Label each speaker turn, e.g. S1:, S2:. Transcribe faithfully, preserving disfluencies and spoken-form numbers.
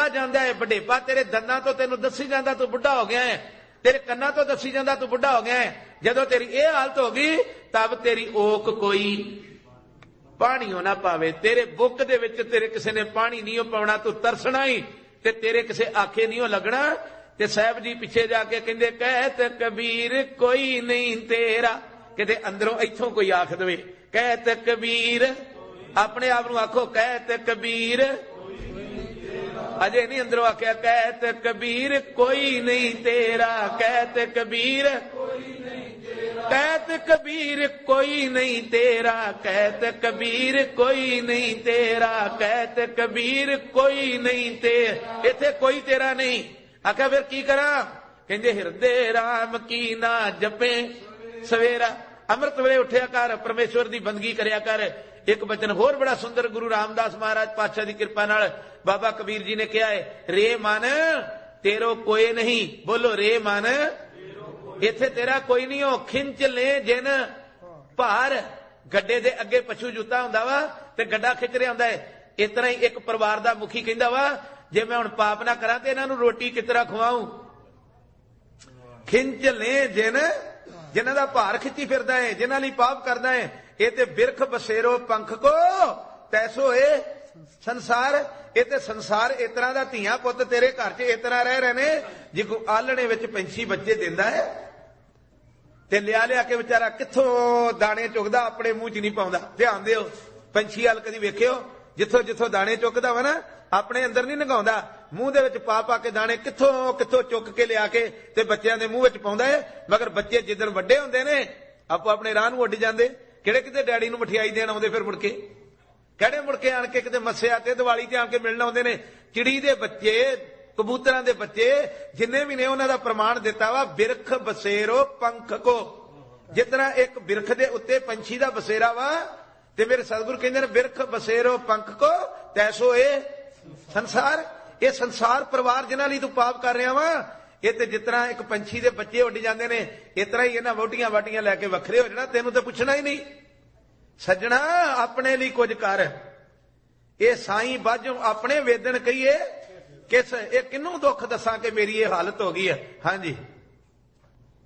S1: ਜਾਂਦਾ ਹੈ, ਵਡੇਪਾ ਤੇਰੇ ਦੰਦਾਂ ਤੋਂ ਤੈਨੂੰ ਦੱਸੀ ਜਾਂਦਾ ਤੂੰ ਬੁੱਢਾ ਹੋ ਗਿਆ ਹੈ, ਤੇਰੇ ਕੰਨਾਂ ਤੋਂ ਦੱਸੀ ਜਾਂਦਾ ਤੂੰ ਬੁੱਢਾ ਹੋ ਗਿਆ ਹੈ। ਜਦੋਂ ਤੇਰੀ ਇਹ ਹਾਲਤ ਹੋ ਗਈ ਤਬ ਤੇਰੀ ਓਕ ਕੋਈ ਪਾਣੀਓ ਨਾ ਪਾਵੇ, ਤੇਰੇ ਬੁੱਕ ਦੇ ਵਿੱਚ ਤੇਰੇ ਕਿਸੇ ਨੇ ਪਾਣੀ ਨਹੀਂ ਪਾਉਣਾ, ਤੂੰ ਤਰਸਣਾ ਹੀ ਤੇ ਤੇਰੇ ਕਿਸੇ ਆਖੇ ਨਹੀਂ ਲੱਗਣਾ। ਤੇ ਸਾਹਿਬ ਜੀ ਪਿੱਛੇ ਜਾ ਕੇ ਕਹਿੰਦੇ ਕਹਿਤ ਕਬੀਰ ਕੋਈ ਨਹੀਂ ਤੇਰਾ, ਕਿਤੇ ਅੰਦਰੋਂ ਇੱਥੋਂ ਕੋਈ ਆਖ ਦੇਵੇ ਕਹਿਤ ਕਬੀਰ, ਆਪਣੇ ਆਪ ਨੂੰ ਆਖੋ ਕਹਿਤ ਕਬੀਰ, ਅਜੇ ਨਹੀਂ ਅੰਦਰੋਂ ਆਖਿਆ ਕਹਿਤ ਕਬੀਰ ਕੋਈ ਨਹੀਂ ਤੇਰਾ, ਕਹਿਤ ਕਬੀਰ ਕਹਿਤ ਕਬੀਰ ਕੋਈ ਨਹੀਂ ਤੇਰਾ, ਕਹਿਤ ਕਬੀਰ ਕੋਈ ਨਹੀਂ ਤੇਰਾ, ਕਹਿਤ ਕਬੀਰ ਕੋਈ ਨਹੀਂ ਤੇ, ਇੱਥੇ ਕੋਈ ਤੇਰਾ ਨਹੀਂ। ਆਖਿਆ ਫਿਰ ਕੀ ਕਰਾਂ? ਕਹਿੰਦੇ ਹਿਰਦੇ ਰਾਮ ਕੀ ਨਾ ਜਪੇ ਸਵੇਰਾ, ਅੰਮ੍ਰਿਤ ਵੇਲੇ ਉੱਠਿਆ ਕਰ, ਪਰਮੇਸ਼ਵਰ ਦੀ ਬੰਦਗੀ ਕਰਿਆ ਕਰ। ਇੱਕ ਬਚਨ ਹੋਰ ਬੜਾ ਸੁੰਦਰ ਗੁਰੂ ਰਾਮਦਾਸ ਮਹਾਰਾਜ ਪਾਤਸ਼ਾਹ ਦੀ ਕਿਰਪਾ ਨਾਲ ਬਾਬਾ ਕਬੀਰ ਜੀ ਨੇ ਕਿਹਾ ਹੈ, ਰੇ ਮਨ ਤੇਰੋ ਕੋਏ ਨਹੀਂ, ਬੋਲੋ ਰੇ ਮਨ, ਇੱਥੇ ਤੇਰਾ ਕੋਈ ਨਹੀਂ ਹੋ। ਖਿੰਚ ਲੈ ਜਿਨ ਭਾਰ, ਗੱਡੇ ਦੇ ਅੱਗੇ ਪਸ਼ੂ ਜੁੱਤਾ ਹੁੰਦਾ ਵਾ ਤੇ ਗੱਡਾ ਖਿੱਚ ਰਿਹਾ ਹੁੰਦਾ ਹੈ। ਇਸ ਤਰ੍ਹਾਂ ਹੀ ਇੱਕ ਪਰਿਵਾਰ ਦਾ ਮੁਖੀ ਕਹਿੰਦਾ ਵਾ ਜੇ ਮੈਂ ਹੁਣ ਪਾਪ ਨਾ ਕਰਾਂ ਤੇ ਇਹਨਾਂ ਨੂੰ ਰੋਟੀ ਕਿਸ ਤਰ੍ਹਾਂ ਖਵਾਊਂ। ਖਿੰਚ ਲੈ ਜਿਨ, ਜਿਨ੍ਹਾਂ ਦਾ ਭਾਰ ਖਿੱਚੀ ਫਿਰਦਾ ਹੈ, ਜਿਨ੍ਹਾਂ ਲਈ ਪਾਪ ਕਰਦਾ ਹੈ। ਇਹ ਤੇ ਬਿਰਖ ਬਸੇਰੋ ਪੰਖ ਕੋ ਤੈਸੋ ਇਹ ਸੰਸਾਰ, ਇਹ ਤੇ ਸੰਸਾਰ ਇਸ ਤਰ੍ਹਾਂ ਦਾ ਧੀਆਂ ਪੁੱਤ ਤੇਰੇ ਘਰ 'ਚ ਇਸ ਤਰ੍ਹਾਂ ਰਹਿ ਰਹੇ ਨੇ ਜੇ ਕੋਈ ਆਲਣੇ ਵਿੱਚ ਪੰਛੀ ਬੱਚੇ ਦਿੰਦਾ ਹੈ ਤੇ ਲਿਆ ਲਿਆ ਕੇ ਵਿਚਾਰਾ ਕਿੱਥੋਂ ਦਾਣੇ ਚੁਗਦਾ, ਆਪਣੇ ਮੂੰਹ 'ਚ ਨਹੀਂ ਪਾਉਂਦਾ। ਧਿਆਨ ਦਿਓ, ਪੰਛੀ ਹਾਲ ਕਦੀ ਵੇਖਿਓ, ਜਿੱਥੋਂ ਜਿੱਥੋਂ ਦਾਣੇ ਚੁੱਕਦਾ ਵਾ ਨਾ ਆਪਣੇ ਅੰਦਰ ਨਹੀਂ ਲੰਘਾਉਂਦਾ, ਮੂੰਹ ਦੇ ਵਿੱਚ ਪਾ ਪਾ ਕੇ ਦਾਣੇ ਕਿੱਥੋਂ ਕਿੱਥੋਂ ਚੁੱਕ ਕੇ ਲਿਆ ਕੇ ਤੇ ਬੱਚਿਆਂ ਦੇ ਮੂੰਹ ਵਿੱਚ ਪਾਉਂਦਾ ਹੈ। ਮਗਰ ਬੱਚੇ ਜਿੱਦਣ ਵੱਡੇ ਹੁੰਦੇ ਨੇ ਆਪੋ ਆਪਣੇ ਰਾਹ ਨੂੰ ਉੱਡ ਜਾਂਦੇ, ਕਿਹੜੇ ਕਿਤੇ ਡੈਡੀ ਨੂੰ ਮਠਿਆਈ ਦੇਣ ਆਉਂਦੇ, ਫਿਰ ਮੁੜ ਕੇ ਕਿਹੜੇ ਮੁੜ ਕੇ ਆਣ ਕੇ ਕਿਤੇ ਮੱਸਿਆ ਤੇ ਦੀਵਾਲੀ ਤੇ ਆਣ ਕੇ ਮਿਲਣ ਆਉਂਦੇ ਨੇ। ਚਿੜੀ ਦੇ ਬੱਚੇ, ਕਬੂਤਰਾਂ ਦੇ ਬੱਚੇ ਜਿੰਨੇ ਵੀ ਨੇ ਉਹਨਾਂ ਦਾ ਪ੍ਰਮਾਣ ਦਿੱਤਾ ਵਾ ਬਿਰਖ ਬਸੇਰੋ ਪੰਖ ਕੋ, ਜਿਸ ਤਰ੍ਹਾਂ ਇੱਕ ਬਿਰਖ ਦੇ ਉੱਤੇ ਪੰਛੀ ਦਾ ਬਸੇਰਾ ਵਾ ਤੇ ਮੇਰੇ ਸਤਿਗੁਰੂ ਕਹਿੰਦੇ ਨੇ ਬਿਰਖ ਬਸੇਰੋ ਪੰਖ ਕੋ ਤੈਸੋ ਇਹ ਸੰਸਾਰ, ਇਹ ਸੰਸਾਰ ਪਰਿਵਾਰ ਜਿਨ੍ਹਾਂ ਲਈ ਤੂੰ ਪਾਪ ਕਰ ਰਿਹਾ ਵਾ, ਇਹ ਤੇ ਜਿਸ ਤਰ੍ਹਾਂ ਇੱਕ ਪੰਛੀ ਦੇ ਬੱਚੇ ਉੱਡ ਜਾਂਦੇ ਨੇ ਇਸ ਤਰ੍ਹਾਂ ਹੀ ਇਹਨਾਂ ਵੋਟੀਆਂ ਵਾਟੀਆਂ ਲੈ ਕੇ ਵੱਖਰੇ ਹੋ ਜਾਣਾ, ਤੈਨੂੰ ਤਾਂ ਪੁੱਛਣਾ ਹੀ ਨਹੀਂ। ਸੱਜਣਾ ਆਪਣੇ ਲਈ ਕੁਝ ਕਰ, ਇਹ ਸਾਈਂ ਬਾਝੋਂ ਆਪਣੇ ਵੇਦਨ ਕਹੀਏ ਕਿਸ, ਇਹ ਕਿਹਨੂੰ ਦੁੱਖ ਦੱਸਾਂ ਕਿ ਮੇਰੀ ਇਹ ਹਾਲਤ ਹੋ ਗਈ ਹੈ। ਹਾਂਜੀ।